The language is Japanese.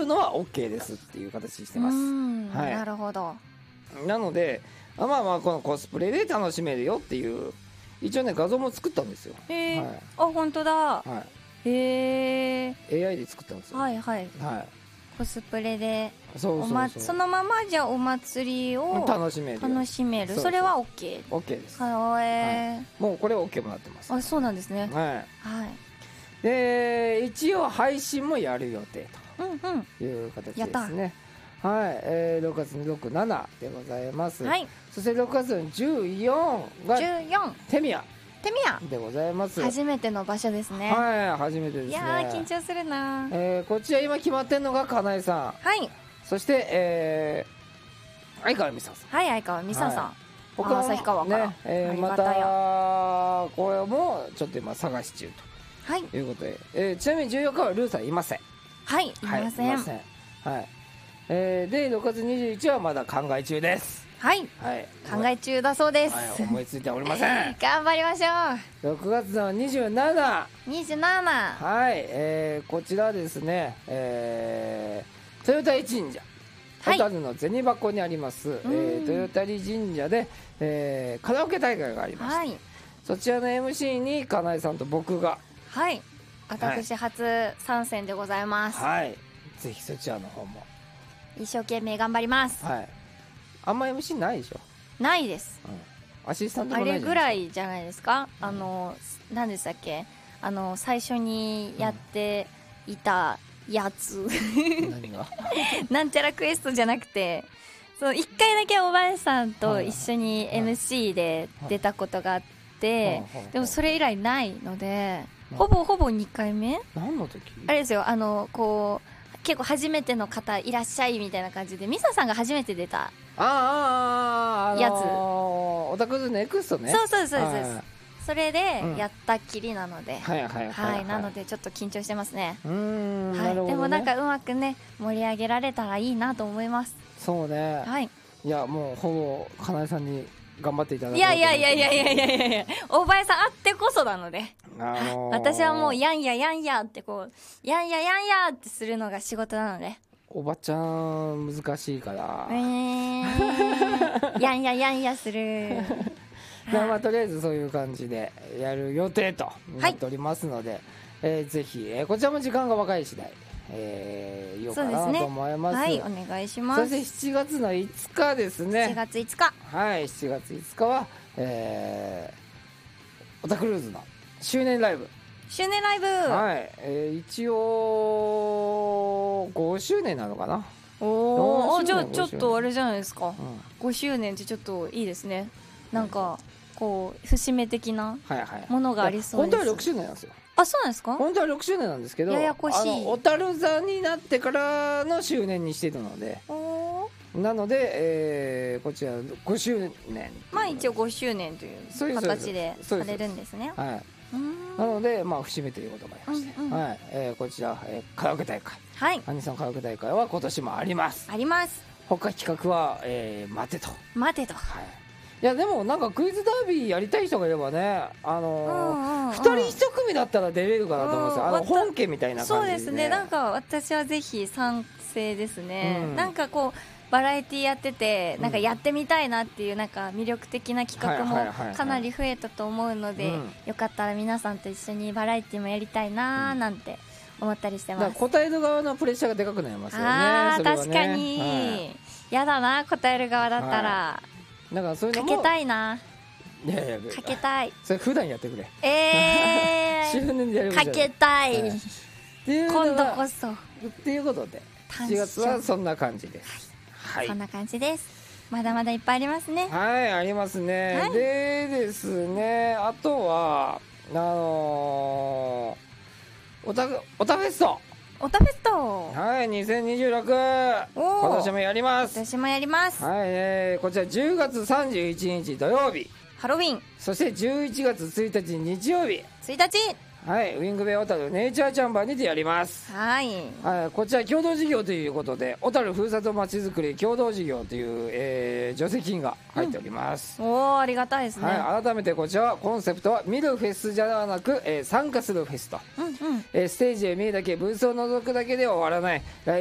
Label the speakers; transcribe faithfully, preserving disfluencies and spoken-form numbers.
Speaker 1: るのは OK ですっていう形にしてます。はい、
Speaker 2: なるほど。
Speaker 1: なのでまあまあこのコスプレで楽しめるよっていう一応ね画像も作ったんですよ。
Speaker 2: へえ、
Speaker 1: はい、
Speaker 2: あ本当だ。
Speaker 1: は
Speaker 2: い、へえ。
Speaker 1: エーアイ で作ったんですよ。
Speaker 2: はいはい。
Speaker 1: はい。
Speaker 2: コスプレで
Speaker 1: そうそうそう、
Speaker 2: おま、そのままじゃあお祭りを
Speaker 1: 楽しめる
Speaker 2: 楽しめる。
Speaker 1: そうそう
Speaker 2: それは OK。
Speaker 1: OK です。
Speaker 2: は
Speaker 1: は
Speaker 2: い、
Speaker 1: い、もうこれ OK もなってます。
Speaker 2: あ、そうなんですね。
Speaker 1: はい。
Speaker 2: はい。
Speaker 1: で一応配信もやる予定
Speaker 2: うんうん。
Speaker 1: という形です
Speaker 2: やった
Speaker 1: ね。はい、えー、ろくがつのろく、しちでございます。
Speaker 2: はい。
Speaker 1: そしてろくがつのじゅうよっかが
Speaker 2: じゅうよん。
Speaker 1: テミヤ
Speaker 2: テミヤ
Speaker 1: でございます。
Speaker 2: 初めての場所ですね。
Speaker 1: はい、初めてですね。
Speaker 2: いやー緊張するなー。
Speaker 1: えー、こちら今決まってんのがかなえさん、
Speaker 2: はい。
Speaker 1: そしてえー、相川美沙さん。
Speaker 2: はい、相川美沙さん。
Speaker 1: はい、他
Speaker 2: 旭川から、
Speaker 1: ね、えー、ま
Speaker 2: ありがたや。
Speaker 1: たこれもちょっと今探し中
Speaker 2: はい。
Speaker 1: ということで、えー、ちなみにじゅうよっかはルーさんいません。
Speaker 2: はい、いません。
Speaker 1: はい、いません。はい。えー、でろくがつにじゅういちはまだ考え中です。
Speaker 2: はい。
Speaker 1: はい。
Speaker 2: 考え中だそうです。
Speaker 1: はい、思いついておりません。
Speaker 2: 頑張りましょ
Speaker 1: ろくがつのにじゅうしち。
Speaker 2: う。にじゅうなな。
Speaker 1: はい、えー、こちらですね、えー、豊田神社、
Speaker 2: はい
Speaker 1: 小樽の銭箱にあります、えー、豊田神社で、えー、カラオケ大会がありまして、
Speaker 2: はい。
Speaker 1: そちらの エムシー にかなえさんと僕が、
Speaker 2: はい。私初参戦でございます。
Speaker 1: はい、ぜひそちらの方も
Speaker 2: 一生懸命頑張ります。
Speaker 1: はい。あんま エムシー ないでしょ。
Speaker 2: ないです。
Speaker 1: うん、アシスタント
Speaker 2: あ
Speaker 1: もないじゃん。
Speaker 2: れぐらいじゃないですか。あの何でしたっけ、あの最初にやっていたやつ、
Speaker 1: 何が
Speaker 2: なんちゃらクエストじゃなくて、そう一回だけおばあさんと一緒に エムシー で出たことがあって、でもそれ以来ないので、ほぼほぼにかいめ。
Speaker 1: 何の時？
Speaker 2: あれですよ、あのこう結構初めての方いらっしゃいみたいな感じでミサさんが初めて出た
Speaker 1: あーあーあーあー、
Speaker 2: やつ、
Speaker 1: あのー、オタクズネクストね。
Speaker 2: そうそうですそうです、
Speaker 1: はい、
Speaker 2: それで
Speaker 1: うん
Speaker 2: やったっきりなので、
Speaker 1: はいはいはい、
Speaker 2: はい、なのでちょっと緊張してますね。
Speaker 1: うーん、
Speaker 2: はい、
Speaker 1: なるほどね。
Speaker 2: でもなんかうまくね盛り上げられたらいいなと思います。
Speaker 1: そうね。
Speaker 2: はい。
Speaker 1: いやもうほぼかなえさんに頑張っていただこう
Speaker 2: いやいやいやいやいやいやいやいや、大林さんあってこそなので、
Speaker 1: あのー、
Speaker 2: 私はもうやんややんやってこうやんややんやってするのが仕事なので。
Speaker 1: おばちゃん難しいから、
Speaker 2: えー、やんややんやする
Speaker 1: まあ、とりあえずそういう感じでやる予定となっておりますので、はい、えー、ぜひ、えー、こちらも時間が若い次第、えー、言おうかなと思います。
Speaker 2: はい、お願いします。
Speaker 1: そしてしちがつのいつかですね。
Speaker 2: しちがついつか、
Speaker 1: はい、しちがついつかは、えー、オタクルーズの周年ライブ、
Speaker 2: 周年ライブ、
Speaker 1: はい、えー、一応ごしゅうねんなのかな。
Speaker 2: おお、じゃあちょっとあれじゃないですか、うん、ごしゅうねんってちょっといいですね。なんかこう節目的なものがありそうです。
Speaker 1: 本当はろくしゅうねんなんですよ。
Speaker 2: あ、そうなんですか。
Speaker 1: 本当はろくしゅうねんなんですけど、
Speaker 2: ややこしい、
Speaker 1: あの小樽座になってからの周年にしてるので、
Speaker 2: お
Speaker 1: なので、えー、こちらごしゅうねん、
Speaker 2: まあ一応ごしゅうねんという形でされるんですね。
Speaker 1: はい、なので、まあ、節目ということがありまして、うんうん、はい、えー、こちら、えー、カラオケ大会、
Speaker 2: はい、
Speaker 1: アニソンカラオケ大会は今年もあります
Speaker 2: あります。
Speaker 1: 他企画は、えー、待てと
Speaker 2: 待てと、
Speaker 1: はい、いやでもなんかクイズダービーやりたい人がいればね、あのーうんうん、ふたりいち組だったら出れるかなと思うんですよ、あの本家みたいな感じで、ね、
Speaker 2: そうですね、なんか私はぜひ賛成ですね、うん、なんかこうバラエティやっててなんかやってみたいなっていうなんか魅力的な企画もかなり増えたと思うので、よかったら皆さんと一緒にバラエティもやりたいななんて思ったりしてます。だから
Speaker 1: 答える側のプレッシャーがでかくなりますよね。
Speaker 2: あー、
Speaker 1: ね、
Speaker 2: 確かに、はい、やだな、答える側だったら、はい、
Speaker 1: なんかそういうのも
Speaker 2: かけたいな。
Speaker 1: いやいや
Speaker 2: かけたい。
Speaker 1: それ普段やってくれ。
Speaker 2: えー、
Speaker 1: 周年でやる
Speaker 2: かけたい、はい、今度こそ
Speaker 1: っていうことでしちがつはそんな感じです、
Speaker 2: はい、そんな感じです。まだまだいっぱいありますね。
Speaker 1: はい、ありますね、はい、でですね、あとはあのー、オタオタフェスト
Speaker 2: オタフェスト、
Speaker 1: はい、にせんにじゅうろく、今年もやります。
Speaker 2: 今年もやります。
Speaker 1: はい、えー、こちらじゅうがつさんじゅういちにち土曜日、
Speaker 2: ハロウィン。
Speaker 1: そしてじゅういちがつついたち日曜日、
Speaker 2: ついたち、
Speaker 1: はい、ウィングベイ小樽ネイチャーチャンバーにてやります。
Speaker 2: はい、
Speaker 1: はい、こちら共同事業ということで小樽ふるさとまちづくり共同事業という、えー、助成金が入っております、
Speaker 2: うん、おー、ありがたいですね。
Speaker 1: はい、改めてこちらはコンセプトは見るフェスじゃなく、えー、参加するフェスと、
Speaker 2: うんうん、
Speaker 1: えー、ステージへ見るだけブースを覗くだけでは終わらない